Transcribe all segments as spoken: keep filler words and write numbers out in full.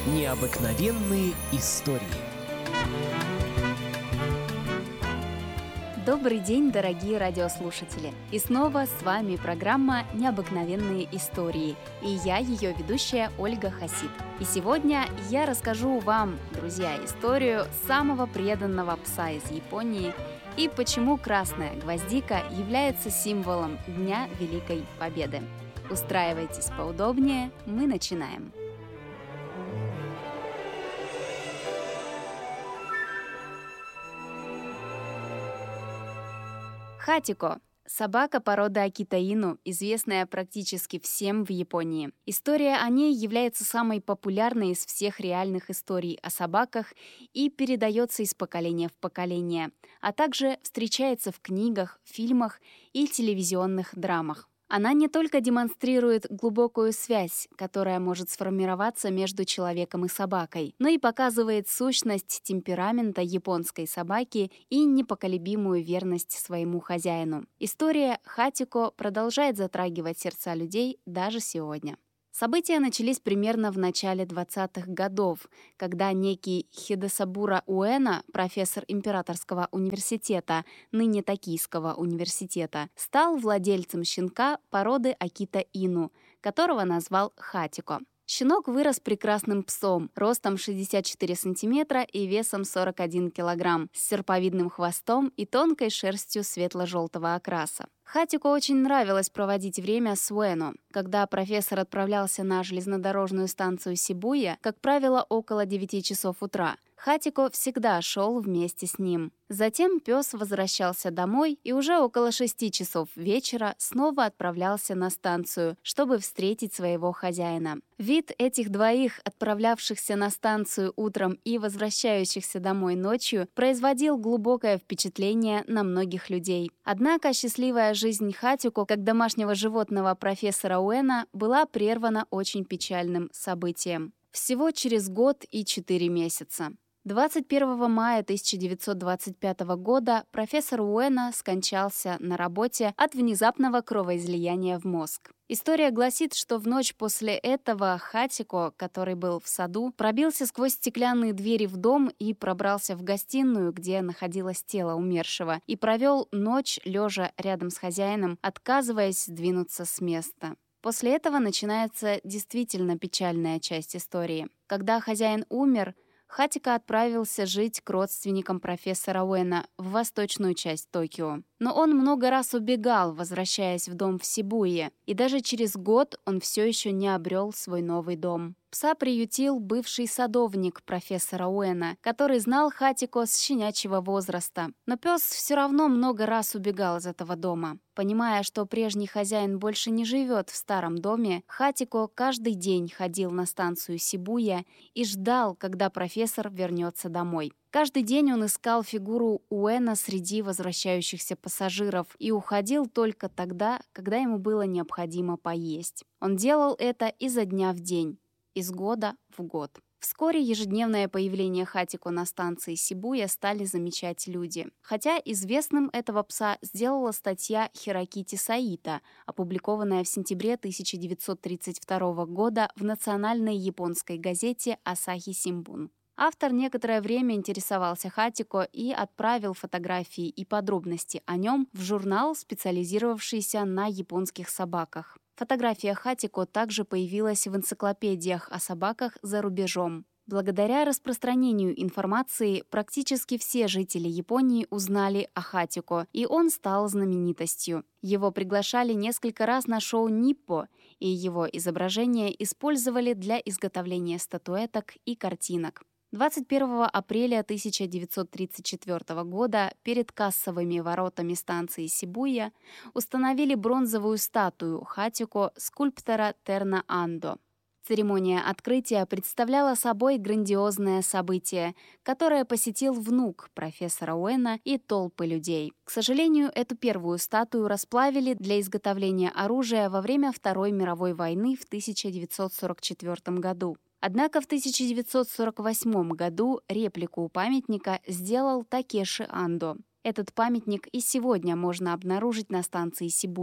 Необыкновенные истории. Добрый день, дорогие радиослушатели! И снова с вами программа «Необыкновенные истории». И я, ее ведущая Ольга Хасид. И сегодня я расскажу вам, друзья, историю самого преданного пса из Японии и почему красная гвоздика является символом Дня Великой Победы. Устраивайтесь поудобнее, мы начинаем. Хатико – собака породы Акита Ину, известная практически всем в Японии. История о ней является самой популярной из всех реальных историй о собаках и передается из поколения в поколение, а также встречается в книгах, фильмах и телевизионных драмах. Она не только демонстрирует глубокую связь, которая может сформироваться между человеком и собакой, но и показывает сущность темперамента японской собаки и непоколебимую верность своему хозяину. История Хатико продолжает затрагивать сердца людей даже сегодня. События начались примерно в начале двадцатых годов, когда некий Хидесабура Уэна, профессор Императорского университета, ныне Токийского университета, стал владельцем щенка породы Акита Ину, которого назвал Хатико. Щенок вырос прекрасным псом, ростом шестьдесят четыре сантиметра и весом сорок один килограмм, с серповидным хвостом и тонкой шерстью светло-желтого окраса. Хатико очень нравилось проводить время с Уэно. Когда профессор отправлялся на железнодорожную станцию Сибуя, как правило, около девяти часов утра, Хатико всегда шел вместе с ним. Затем пес возвращался домой и уже около шести часов вечера снова отправлялся на станцию, чтобы встретить своего хозяина. Вид этих двоих, отправлявшихся на станцию утром и возвращающихся домой ночью, производил глубокое впечатление на многих людей. Однако счастливая жизнь Хатико, как домашнего животного профессора Уэна, была прервана очень печальным событием. Всего через год и четыре месяца. двадцать первого мая тысяча девятьсот двадцать пятого года профессор Уэна скончался на работе от внезапного кровоизлияния в мозг. История гласит, что в ночь после этого Хатико, который был в саду, пробился сквозь стеклянные двери в дом и пробрался в гостиную, где находилось тело умершего, и провел ночь, лежа рядом с хозяином, отказываясь сдвинуться с места. После этого начинается действительно печальная часть истории. Когда хозяин умер, Хатико отправился жить к родственникам профессора Уэна в восточную часть Токио. Но он много раз убегал, возвращаясь в дом в Сибуе, и даже через год он все еще не обрел свой новый дом. Пса приютил бывший садовник профессора Уэна, который знал Хатико с щенячьего возраста. Но пес все равно много раз убегал из этого дома. Понимая, что прежний хозяин больше не живет в старом доме, Хатико каждый день ходил на станцию Сибуя и ждал, когда профессор вернется домой. Каждый день он искал фигуру Уэна среди возвращающихся пассажиров и уходил только тогда, когда ему было необходимо поесть. Он делал это изо дня в день, из года в год. Вскоре ежедневное появление Хатико на станции Сибуя стали замечать люди. Хотя известным этого пса сделала статья Хирокити Саита, опубликованная в сентябре тысяча девятьсот тридцать второго года в национальной японской газете «Асахи Симбун». Автор некоторое время интересовался Хатико и отправил фотографии и подробности о нем в журнал, специализировавшийся на японских собаках. Фотография Хатико также появилась в энциклопедиях о собаках за рубежом. Благодаря распространению информации практически все жители Японии узнали о Хатико, и он стал знаменитостью. Его приглашали несколько раз на шоу «Ниппо», и его изображение использовали для изготовления статуэток и картинок. двадцать первого апреля тысяча девятьсот тридцать четвёртого года перед кассовыми воротами станции Сибуя установили бронзовую статую Хатико скульптора Терна Андо. Церемония открытия представляла собой грандиозное событие, которое посетил внук профессора Уэна и толпы людей. К сожалению, эту первую статую расплавили для изготовления оружия во время Второй мировой войны в тысяча девятьсот сорок четвёртом году. Однако в тысяча девятьсот сорок восьмом году реплику памятника сделал Такеши Андо. Этот памятник и сегодня можно обнаружить на станции Сибуя.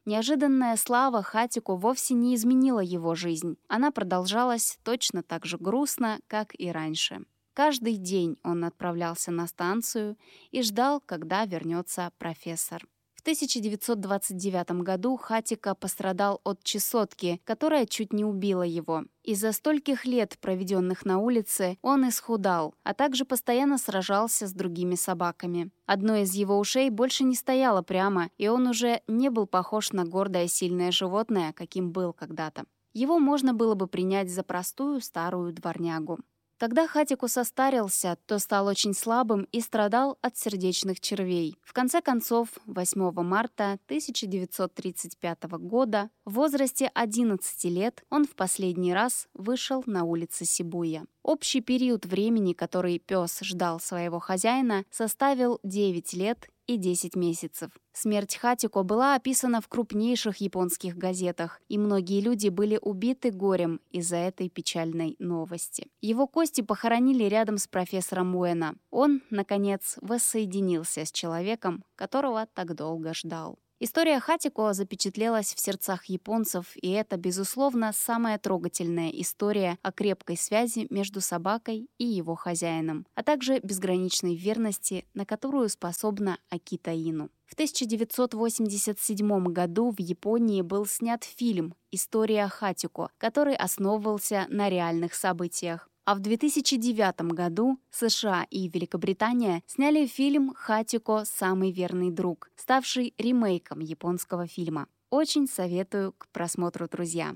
Неожиданная слава Хатико вовсе не изменила его жизнь. Она продолжалась точно так же грустно, как и раньше. Каждый день он отправлялся на станцию и ждал, когда вернется профессор. В тысяча девятьсот двадцать девятом году Хатико пострадал от чесотки, которая чуть не убила его. Из-за стольких лет, проведенных на улице, он исхудал, а также постоянно сражался с другими собаками. Одно из его ушей больше не стояло прямо, и он уже не был похож на гордое сильное животное, каким был когда-то. Его можно было бы принять за простую старую дворнягу. Когда Хатико состарился, то стал очень слабым и страдал от сердечных червей. В конце концов, восьмого марта тысяча девятьсот тридцать пятого года, в возрасте одиннадцати лет, он в последний раз вышел на улицы Сибуя. Общий период времени, который пес ждал своего хозяина, составил девять лет и десять месяцев. Смерть Хатико была описана в крупнейших японских газетах, и многие люди были убиты горем из-за этой печальной новости. Его кости похоронили рядом с профессором Уэна. Он, наконец, воссоединился с человеком, которого так долго ждал. История Хатико запечатлелась в сердцах японцев, и это, безусловно, самая трогательная история о крепкой связи между собакой и его хозяином, а также безграничной верности, на которую способна Акита Ину. В тысяча девятьсот восемьдесят седьмом году в Японии был снят фильм «История Хатико», который основывался на реальных событиях. А в две тысячи девятом году США и Великобритания сняли фильм «Хатико. Самый верный друг», ставший ремейком японского фильма. Очень советую к просмотру, друзья.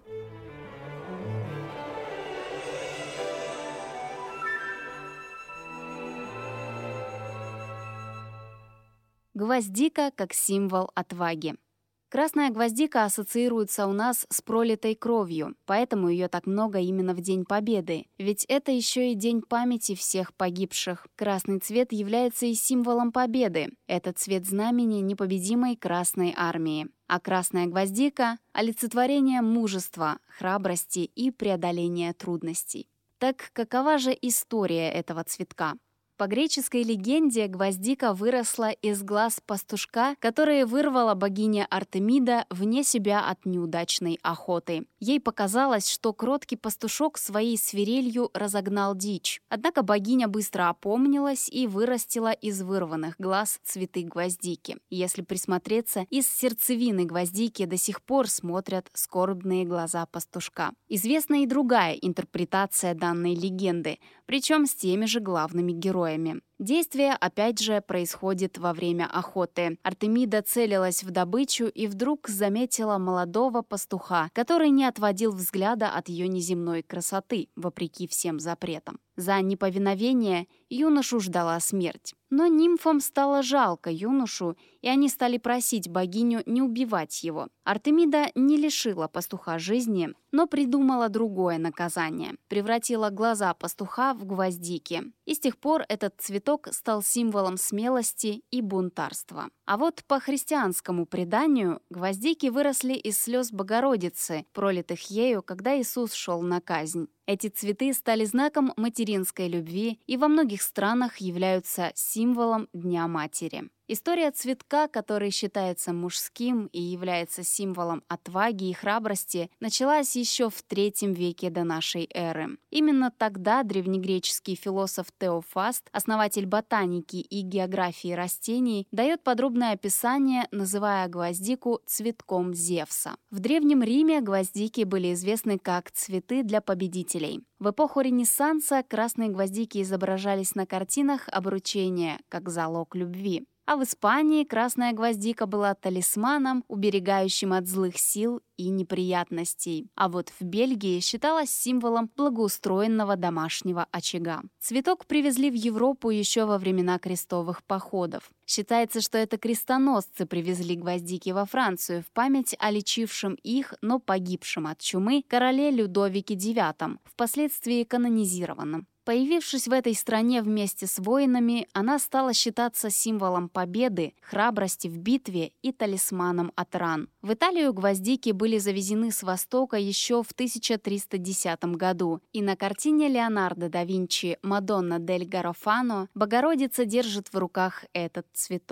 Гвоздика как символ отваги. Красная гвоздика ассоциируется у нас с пролитой кровью, поэтому ее так много именно в День Победы. Ведь это еще и День памяти всех погибших. Красный цвет является и символом победы. Это цвет знамени непобедимой Красной Армии. А красная гвоздика — олицетворение мужества, храбрости и преодоления трудностей. Так какова же история этого цветка? По греческой легенде гвоздика выросла из глаз пастушка, которые вырвала богиня Артемида вне себя от неудачной охоты. Ей показалось, что кроткий пастушок своей свирелью разогнал дичь. Однако богиня быстро опомнилась и вырастила из вырванных глаз цветы гвоздики. Если присмотреться, из сердцевины гвоздики до сих пор смотрят скорбные глаза пастушка. Известна и другая интерпретация данной легенды, причем с теми же главными героями. Действие, опять же, происходит во время охоты. Артемида целилась в добычу и вдруг заметила молодого пастуха, который не отводил взгляда от ее неземной красоты, вопреки всем запретам. За неповиновение юношу ждала смерть. Но нимфам стало жалко юношу, и они стали просить богиню не убивать его. Артемида не лишила пастуха жизни, но придумала другое наказание. Превратила глаза пастуха в гвоздики. И с тех пор этот цветок стал символом смелости и бунтарства. А вот по христианскому преданию гвоздики выросли из слез Богородицы, пролитых ею, когда Иисус шел на казнь. Эти цветы стали знаком материнской любви и во многих странах являются символом Дня Матери. История цветка, который считается мужским и является символом отваги и храбрости, началась еще в третьем веке до нашей эры. Именно тогда древнегреческий философ Теофаст, основатель ботаники и географии растений, дает подробное описание, называя гвоздику цветком Зевса. В Древнем Риме гвоздики были известны как цветы для победителей. В эпоху Ренессанса красные гвоздики изображались на картинах обручения как залог любви. А в Испании красная гвоздика была талисманом, уберегающим от злых сил и неприятностей. А вот в Бельгии считалась символом благоустроенного домашнего очага. Цветок привезли в Европу еще во времена крестовых походов. Считается, что это крестоносцы привезли гвоздики во Францию в память о лечившем их, но погибшем от чумы короле Людовике девятом, впоследствии канонизированном. Появившись в этой стране вместе с воинами, она стала считаться символом победы, храбрости в битве и талисманом от ран. В Италию гвоздики были завезены с Востока еще в тысяча триста десятом году, и на картине Леонардо да Винчи «Мадонна дель Гарофано» Богородица держит в руках этот цветок.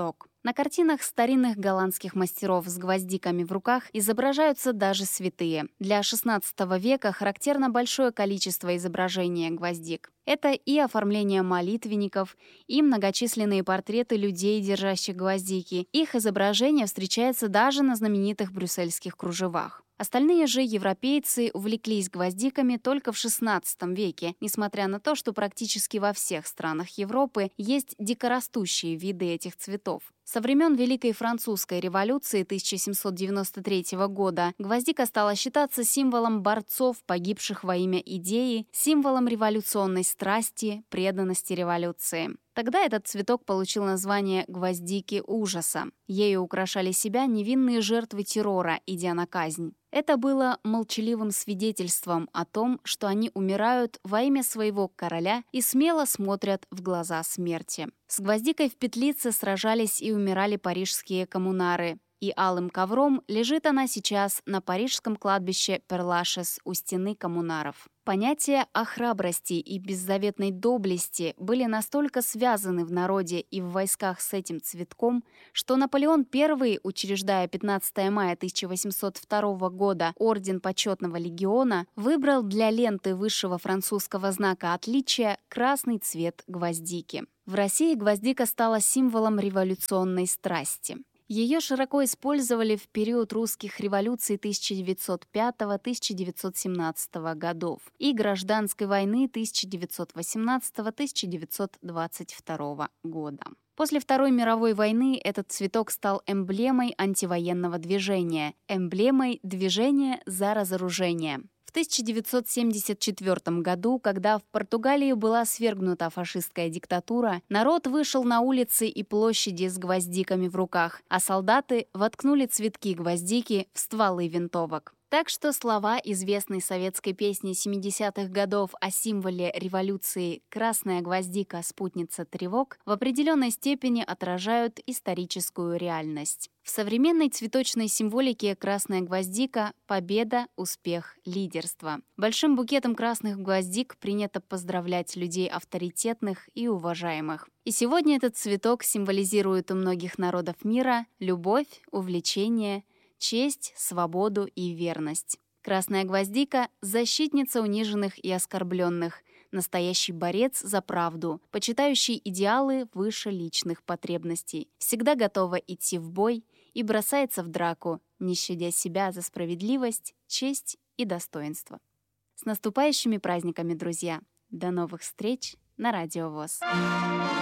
На картинах старинных голландских мастеров с гвоздиками в руках изображаются даже святые. Для шестнадцатого века характерно большое количество изображения гвоздик. Это и оформление молитвенников, и многочисленные портреты людей, держащих гвоздики. Их изображение встречается даже на знаменитых брюссельских кружевах. Остальные же европейцы увлеклись гвоздиками только в шестнадцатом веке, несмотря на то, что практически во всех странах Европы есть дикорастущие виды этих цветов. Со времен Великой Французской революции тысяча семьсот девяносто третьего года гвоздика стала считаться символом борцов, погибших во имя идеи, символом революционной страсти, преданности революции. Тогда этот цветок получил название «гвоздики ужаса». Ею украшали себя невинные жертвы террора, идя на казнь. Это было молчаливым свидетельством о том, что они умирают во имя своего короля и смело смотрят в глаза смерти. С гвоздикой в петлице сражались и умирали парижские коммунары. И алым ковром лежит она сейчас на парижском кладбище Пер-Лашез у стены коммунаров. Понятия о храбрости и беззаветной доблести были настолько связаны в народе и в войсках с этим цветком, что Наполеон I, учреждая пятнадцатого мая тысяча восемьсот второго года Орден Почетного легиона, выбрал для ленты высшего французского знака отличия красный цвет гвоздики. В России гвоздика стала символом революционной страсти. Ее широко использовали в период русских революций тысяча девятьсот пятого — тысяча девятьсот семнадцатого годов и гражданской войны тысяча девятьсот восемнадцатого — тысяча девятьсот двадцать второго года. После Второй мировой войны этот цветок стал эмблемой антивоенного движения, эмблемой движения за разоружение. В тысяча девятьсот семьдесят четвёртом году, когда в Португалии была свергнута фашистская диктатура, народ вышел на улицы и площади с гвоздиками в руках, а солдаты воткнули цветки гвоздики в стволы винтовок. Так что слова известной советской песни семидесятых годов о символе революции «Красная гвоздика, спутница тревог» в определенной степени отражают историческую реальность. В современной цветочной символике красная гвоздика – победа, успех, лидерство. Большим букетом красных гвоздик принято поздравлять людей авторитетных и уважаемых. И сегодня этот цветок символизирует у многих народов мира любовь, увлечение, честь, свободу и верность. Красная гвоздика – защитница униженных и оскорбленных, настоящий борец за правду, почитающий идеалы выше личных потребностей, всегда готова идти в бой и бросается в драку, не щадя себя за справедливость, честь и достоинство. С наступающими праздниками, друзья! До новых встреч на Радио ВОС!